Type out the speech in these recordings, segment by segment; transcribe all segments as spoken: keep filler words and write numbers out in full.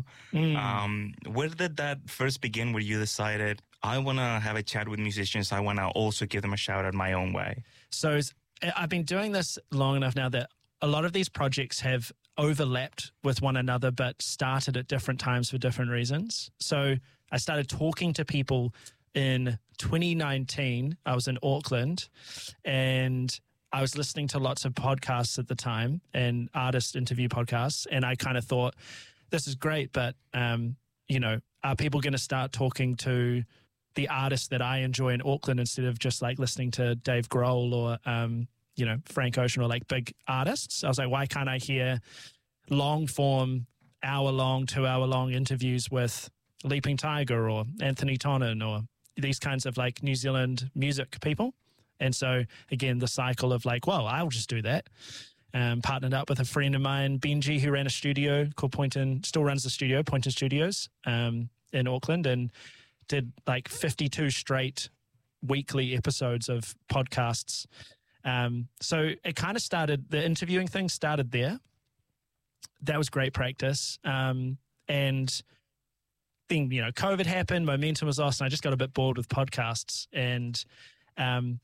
Mm. Um, where did that first begin where you decided, I want to have a chat with musicians, I want to also give them a shout out my own way? So I've been doing this long enough now that a lot of these projects have overlapped with one another but started at different times for different reasons. So I started talking to people in twenty nineteen. I was in Auckland and I was listening to lots of podcasts at the time and artist interview podcasts. And I kind of thought, this is great, but, um, you know, are people going to start talking to the artists that I enjoy in Auckland instead of just like listening to Dave Grohl or, um, you know, Frank Ocean or like big artists? I was like, why can't I hear long form, hour long, two hour long interviews with Leaping Tiger or Anthony Tonin or these kinds of like New Zealand music people? And so again, the cycle of like, well, I'll just do that. Um, partnered up with a friend of mine, Benji, who ran a studio called Poynton, still runs the studio, Poynton Studios, um, in Auckland, and did like fifty-two straight weekly episodes of podcasts. Um, so it kind of started, the interviewing thing started there. That was great practice. Um, and then, you know, COVID happened, momentum was lost, and I just got a bit bored with podcasts. And um,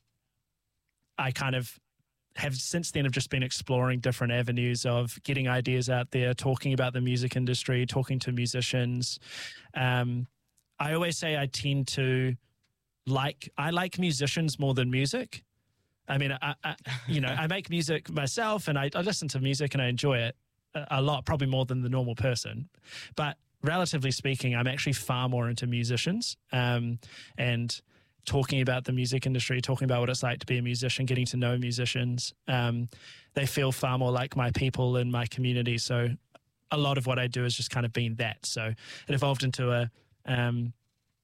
I kind of have since then have just been exploring different avenues of getting ideas out there, talking about the music industry, talking to musicians. Um, I always say I tend to like, I like musicians more than music. I mean, I, I, you know, I make music myself and I, I listen to music and I enjoy it a, a lot, probably more than the normal person. But relatively speaking, I'm actually far more into musicians um, and talking about the music industry, talking about what it's like to be a musician, getting to know musicians. Um, they feel far more like my people in my community. So a lot of what I do is just kind of been that. So it evolved into a, um,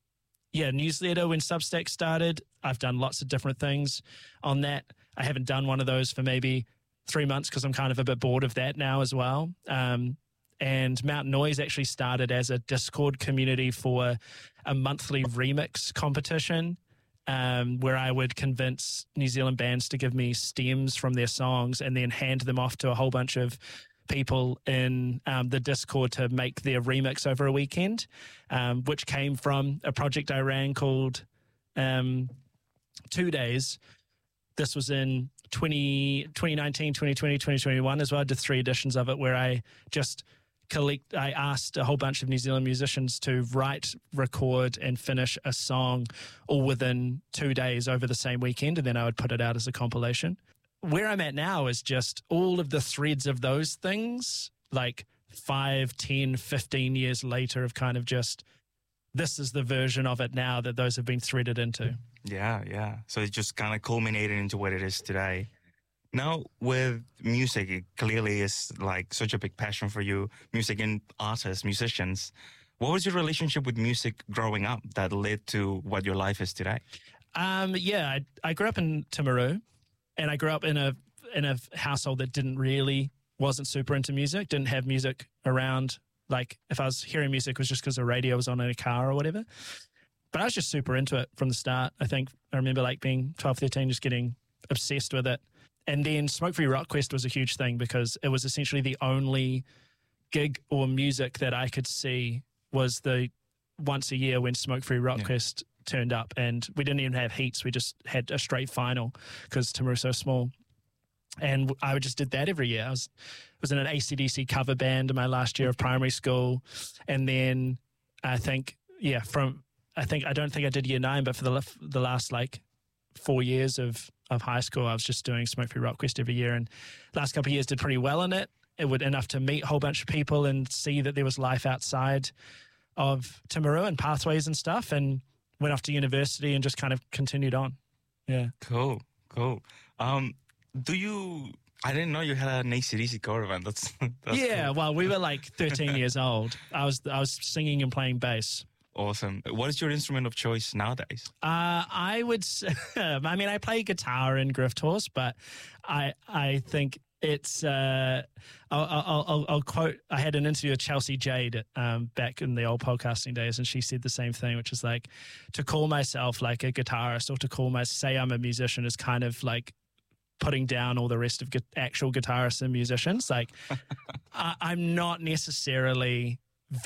yeah, newsletter when Substack started. I've done lots of different things on that. I haven't done one of those for maybe three months because I'm kind of a bit bored of that now as well. Um, and Mountain Noise actually started as a Discord community for a monthly remix competition um, where I would convince New Zealand bands to give me stems from their songs and then hand them off to a whole bunch of people in um, the Discord to make their remix over a weekend, um, which came from a project I ran called um, Two Days. This was in twenty, twenty nineteen, twenty twenty, twenty twenty-one as well. I did three editions of it where I just collect, I asked a whole bunch of New Zealand musicians to write, record and finish a song all within two days over the same weekend, and then I would put it out as a compilation. Where I'm at now is just all of the threads of those things, like five, ten, fifteen years later of kind of just, this is the version of it now that those have been threaded into. Yeah, yeah. So it just kind of culminated into what it is today. Now, with music, it clearly is like such a big passion for you, music and artists, musicians. What was your relationship with music growing up that led to what your life is today? Um, yeah, I, I grew up in Timaru, and I grew up in a in a household that didn't really, wasn't super into music, didn't have music around. Like if I was hearing music, it was just because the radio was on in a car or whatever. But I was just super into it from the start. I think I remember like being twelve, thirteen, just getting obsessed with it. And then Smoke Free Rock Quest was a huge thing because it was essentially the only gig or music that I could see was the once a year when Smoke Free Rock Quest yeah. turned up. And we didn't even have heats. We just had a straight final because Timaru was so small. And I just did that every year. I was was in an A C D C cover band in my last year of primary school. And then I think, yeah, from, I think, I don't think I did year nine, but for the the last like four years of, of high school, I was just doing Smoke Free Rock Quest every year. And last couple of years did pretty well in it. It would enough to meet a whole bunch of people and see that there was life outside of Timaru and pathways and stuff, and went off to university and just kind of continued on. Yeah. Cool, cool. Um, do you, I didn't know you had an A C D C cover band. That's, that's yeah, cool. Well, we were like thirteen years old. I was I was singing and playing bass. Awesome. What is your instrument of choice nowadays? Uh, I would, I mean, I play guitar in Grift Horse, but I I think it's, uh, I'll, I'll, I'll, I'll quote, I had an interview with Chelsea Jade um, back in the old podcasting days, and she said the same thing, which is like, to call myself like a guitarist or to call my, say I'm a musician is kind of like putting down all the rest of gu- actual guitarists and musicians. Like, I, I'm not necessarily